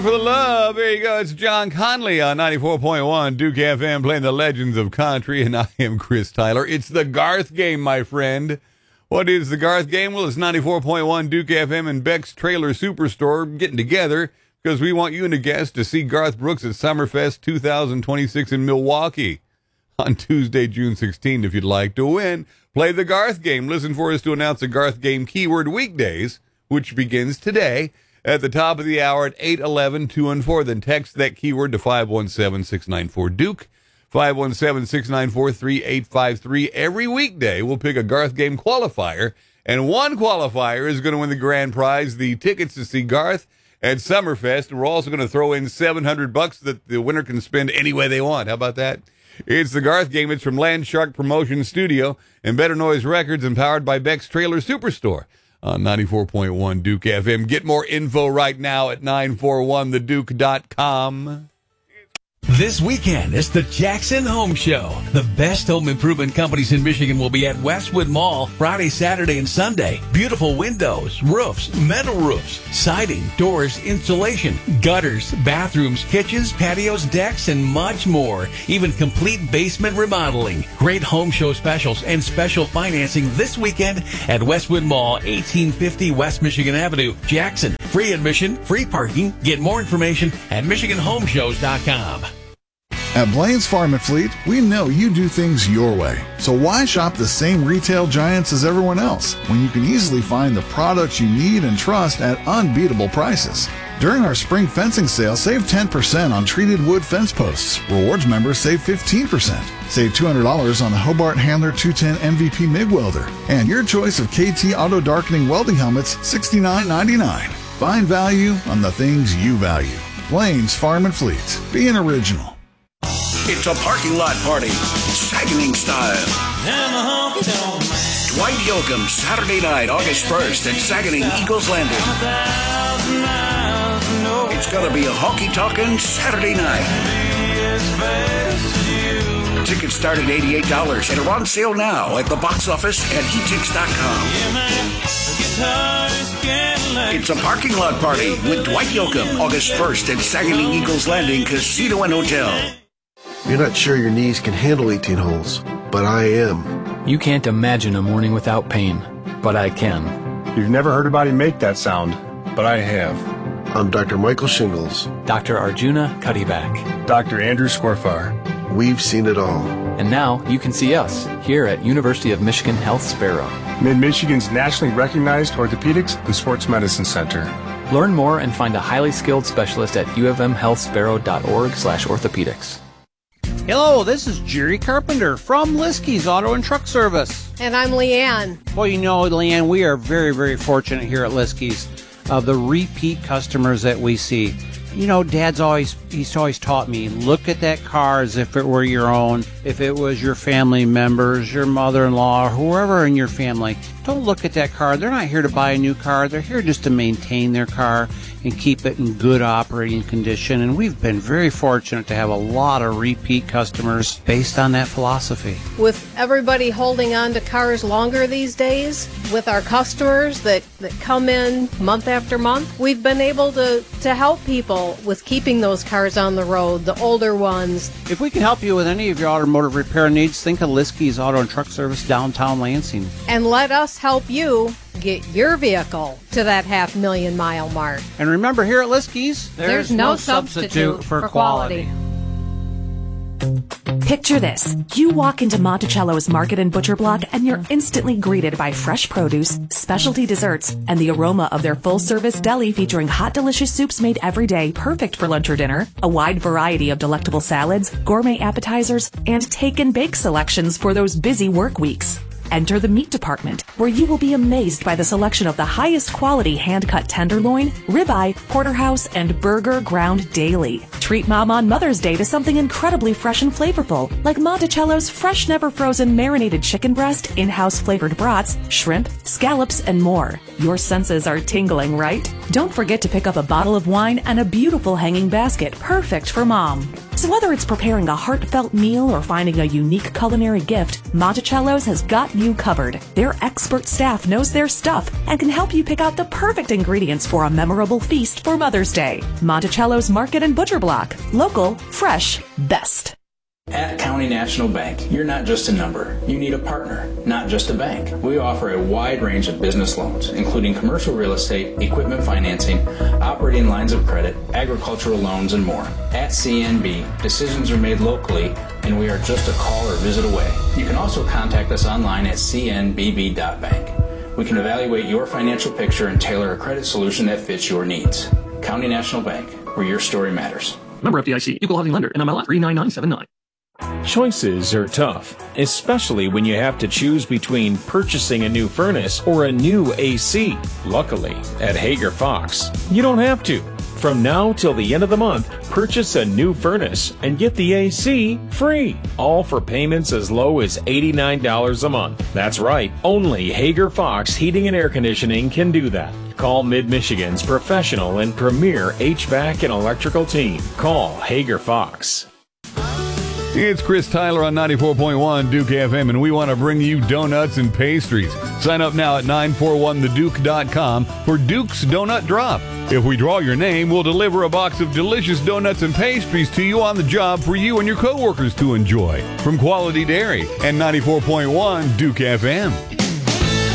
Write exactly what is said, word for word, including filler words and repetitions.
For the love, there you go. It's John Conley on ninety-four point one Duke F M playing the Legends of Country, and I am Chris Tyler. It's the Garth game, my friend. What is the Garth game? Well, it's ninety-four point one Duke F M and Beck's Trailer Superstore getting together because we want you and a guest to see Garth Brooks at Summerfest two thousand twenty-six in Milwaukee on Tuesday, June sixteenth. If you'd like to win, play the Garth game. Listen for us to announce the Garth game keyword weekdays, which begins today at the top of the hour at eight eleven two and four. Then text that keyword to five one seven, six nine four Duke, five one seven, six nine four, three eight five three. Every weekday, we'll pick a Garth game qualifier, and one qualifier is going to win the grand prize, the tickets to see Garth at Summerfest. And we're also going to throw in seven hundred bucks that the winner can spend any way they want. How about that? It's the Garth game. It's from Landshark Promotion Studio and Better Noise Records, and powered by Beck's Trailer Superstore on ninety-four point one Duke F M. Get more info right now at nine four one the duke dot com. This weekend is the Jackson Home Show. The best home improvement companies in Michigan will be at Westwood Mall Friday, Saturday, and Sunday. Beautiful windows, roofs, metal roofs, siding, doors, insulation, gutters, bathrooms, kitchens, patios, decks, and much more. Even complete basement remodeling. Great home show specials and special financing this weekend at Westwood Mall, eighteen fifty West Michigan Avenue, Jackson. Free admission, free parking. Get more information at michigan home shows dot com. At Blaine's Farm and Fleet, we know you do things your way. So why shop the same retail giants as everyone else when you can easily find the products you need and trust at unbeatable prices? During our spring fencing sale, save ten percent on treated wood fence posts. Rewards members save fifteen percent. Save two hundred dollars on the Hobart Handler two ten M V P MIG welder. And your choice of K T auto darkening welding helmets, sixty-nine ninety-nine. Find value on the things you value. Blaine's Farm and Fleet. Be an original. It's a parking lot party, Saguening style. Dwight Yoakam, Saturday night, August first at Saguening Eagles Landing. It's gonna be a honky-tonkin' Saturday night. Tickets start at eighty-eight dollars and are on sale now at the box office at he tix dot com. It's a parking lot party with Dwight Yoakam, August first at Saguening Eagles Landing Casino and Hotel. You're not sure your knees can handle eighteen holes, but I am. You can't imagine a morning without pain, but I can. You've never heard anybody make that sound, but I have. I'm Doctor Michael Shingles. Doctor Arjuna Cuddyback. Doctor Andrew Scorfar. We've seen it all. And now you can see us here at University of Michigan Health Sparrow. Mid-Michigan's nationally recognized orthopedics and sports medicine center. Learn more and find a highly skilled specialist at u of m health sparrow dot org slash orthopedics. Hello, this is Jerry Carpenter from Liskey's Auto and Truck Service. And I'm Leanne. Well, you know, Leanne, we are very, very fortunate here at Liskey's of the repeat customers that we see. You know, Dad's always, he's always taught me, look at that car as if it were your own. If it was your family members, your mother-in-law, or whoever in your family, don't look at that car. They're not here to buy a new car. They're here just to maintain their car and keep it in good operating condition. And we've been very fortunate to have a lot of repeat customers based on that philosophy. With everybody holding on to cars longer these days, with our customers that, that come in month after month, we've been able to, to help people with keeping those cars on the road, the older ones. If we can help you with any of your automotive repair needs, think of Liskey's Auto and Truck Service, downtown Lansing. And let us help you get your vehicle to that half million mile mark. And remember, here at Liskey's, there's, there's no, no substitute, substitute for, for quality. quality. Picture this. You walk into Monticello's Market and Butcher Block and you're instantly greeted by fresh produce, specialty desserts, and the aroma of their full-service deli featuring hot, delicious soups made every day, perfect for lunch or dinner, a wide variety of delectable salads, gourmet appetizers, and take-and-bake selections for those busy work weeks. Enter the meat department, where you will be amazed by the selection of the highest quality hand-cut tenderloin, ribeye, porterhouse, and burger ground daily. Treat Mom on Mother's Day to something incredibly fresh and flavorful, like Monticello's fresh, never frozen marinated chicken breast, in-house flavored brats, shrimp, scallops, and more. Your senses are tingling, right? Don't forget to pick up a bottle of wine and a beautiful hanging basket, perfect for Mom. So whether it's preparing a heartfelt meal or finding a unique culinary gift, Monticello's has got you covered. Their expert staff knows their stuff and can help you pick out the perfect ingredients for a memorable feast for Mother's Day. Monticello's Market and Butcher Block. Local, fresh, best. At County National Bank, you're not just a number. You need a partner, not just a bank. We offer a wide range of business loans, including commercial real estate, equipment financing, operating lines of credit, agricultural loans, and more. At C N B, decisions are made locally, and we are just a call or visit away. You can also contact us online at c n b b dot bank. We can evaluate your financial picture and tailor a credit solution that fits your needs. County National Bank, where your story matters. Member F D I C, Equal Housing Lender, N M L S three nine nine seven nine. Choices are tough, especially when you have to choose between purchasing a new furnace or a new A C. Luckily, at Hager Fox, you don't have to. From now till the end of the month, purchase a new furnace and get the A C free. All for payments as low as eighty-nine dollars a month. That's right, only Hager Fox Heating and Air Conditioning can do that. Call Mid-Michigan's professional and premier H V A C and electrical team. Call Hager Fox. It's Chris Tyler on ninety-four point one Duke F M, and we want to bring you donuts and pastries. Sign up now at nine four one the duke dot com for Duke's Donut Drop. If we draw your name, we'll deliver a box of delicious donuts and pastries to you on the job for you and your coworkers to enjoy. From Quality Dairy and ninety-four point one Duke F M.